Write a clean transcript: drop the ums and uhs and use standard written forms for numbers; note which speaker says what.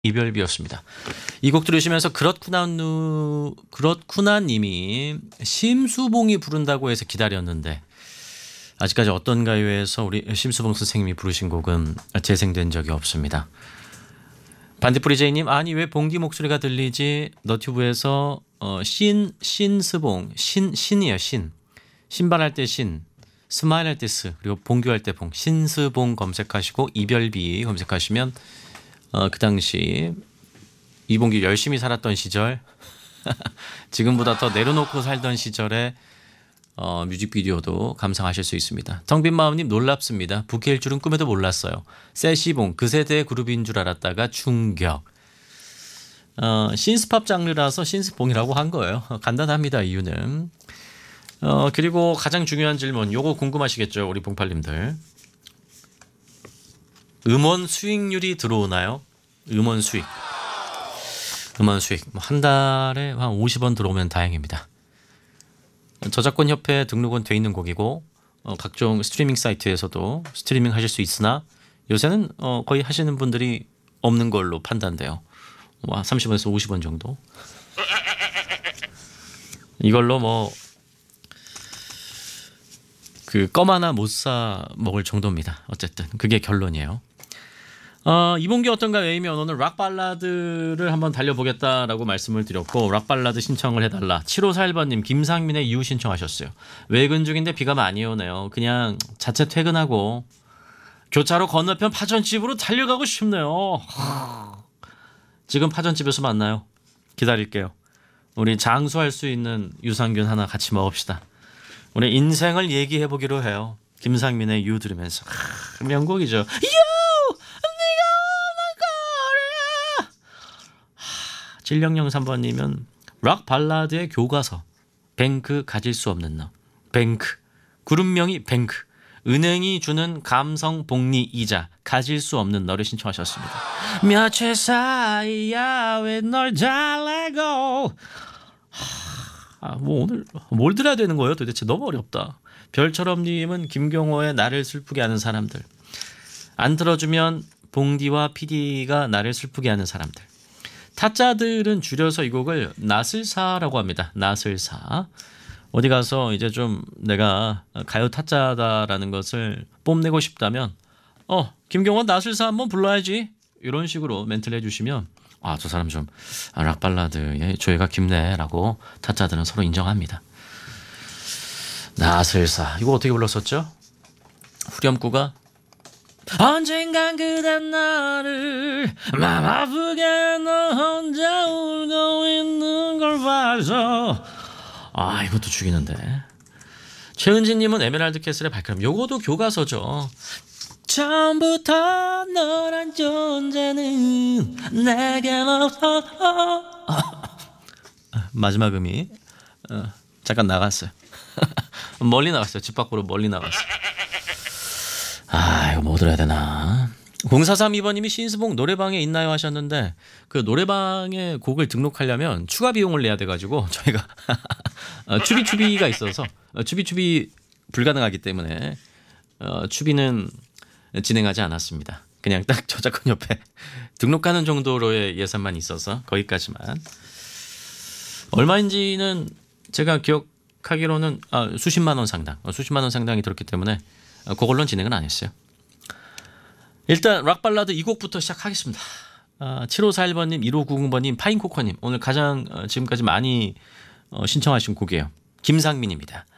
Speaker 1: 이별비였습니다. 이 곡 들으시면서 그렇구나 님이 심수봉이 부른다고 해서 기다렸는데 아직까지 어떤 가요에서 우리 심수봉 선생님이 부르신 곡은 재생된 적이 없습니다. 반딧불이 제이님, 아니 왜 봉디 목소리가 들리지? 너튜브에서 신스봉 신이에요. 신발할 때 신, 스마일할 때 스, 그리고 봉규할 때 봉, 신스봉 검색하시고 이별비 검색하시면 그 당시 이봉규 열심히 살았던 시절 지금보다 더 내려놓고 살던 시절에 뮤직비디오도 감상하실 수 있습니다. 텅빈마음님, 놀랍습니다. 부캐일 줄은 꿈에도 몰랐어요. 세시봉, 그 세대의 그룹인 줄 알았다가 충격. 신스팝 장르라서 신스봉이라고 한 거예요. 간단합니다. 이유는. 그리고 가장 중요한 질문, 요거 궁금하시겠죠, 우리 봉팔님들. 음원 수익률이 들어오나요? 음원 수익 한 달에 한 50원 들어오면 다행입니다. 저작권 협회에 등록은 돼 있는 곡이고 각종 스트리밍 사이트에서도 스트리밍 하실 수 있으나 요새는 거의 하시는 분들이 없는 걸로 판단돼요. 30원에서 50원 정도. 이걸로 뭐 그 껌 하나 못 사 먹을 정도입니다. 어쨌든 그게 결론이에요. 이봉규 어떤가 웨이면 오늘 락 발라드를 한번 달려보겠다라고 말씀을 드렸고, 락 발라드 신청을 해달라. 7541번님 김상민의 이유 신청하셨어요. 외근 중인데 비가 많이 오네요. 그냥 자체 퇴근하고 교차로 건너편 파전집으로 달려가고 싶네요. 지금 파전집에서 만나요. 기다릴게요. 우리 장수할 수 있는 유산균 하나 같이 먹읍시다. 우리 인생을 얘기해보기로 해요. 김상민의 유 들으면서. 명곡이죠. 유! 네가 오는 거리야. 7603번님은 락 발라드의 교과서. 뱅크 가질 수 없는 너. 뱅크. 그룹명이 뱅크. 은행이 주는 감성 복리 이자. 가질 수 없는 너를 신청하셨습니다. 며칠 사이야 왜 널 달래고. 뭐 오늘 뭘 들어야 되는 거예요? 도대체 너무 어렵다. 별처럼님은 김경호의 나를 슬프게 하는 사람들. 안 들어주면 봉디와 PD가 나를 슬프게 하는 사람들. 타짜들은 줄여서 이 곡을 나슬사라고 합니다. 나슬사. 어디 가서 이제 좀 내가 가요 타짜다라는 것을 뽐내고 싶다면 김경호 나슬사 한번 불러야지. 이런 식으로 멘트를 해주시면 저 사람 좀 락발라드의 조예가 깊네라고 타짜들은 서로 인정합니다. 나슬사. 이거 어떻게 불렀었죠? 후렴구가 언젠간 그댄 나를 맘 아프게 너 혼자 울고 있는 걸 봐서. 이것도 죽이는데. 최은진님은 에메랄드 캐슬의 발걸음. 요거도 교과서죠. 처음부터 너란 존재는 내겐 없어. 마지막 음이 잠깐 나갔어요. 멀리 나갔어요. 집 밖으로 멀리 나갔어요. 이거 뭐 들어야 되나. 0432번님이 신스봉 노래방에 있나요 하셨는데, 그 노래방에 곡을 등록하려면 추가 비용을 내야 돼가지고 저희가 추비가 있어서 추비 불가능하기 때문에 추비는 진행하지 않았습니다. 그냥 딱 저작권 협회 등록하는 정도로의 예산만 있어서 거기까지만. 얼마인지는 제가 기억하기로는 수십만 원 상당이 들었기 때문에 그걸로는 진행은 안 했어요. 일단 락발라드 이 곡부터 시작하겠습니다. 7541번님, 1590번님, 파인코커님, 오늘 가장 지금까지 많이 신청하신 곡이에요. 김상민입니다.